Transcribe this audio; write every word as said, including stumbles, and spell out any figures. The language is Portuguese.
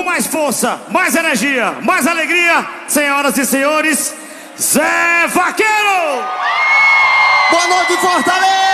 com mais força, mais energia, mais alegria, senhoras e senhores, Zé Vaqueiro! Boa noite, Fortaleza!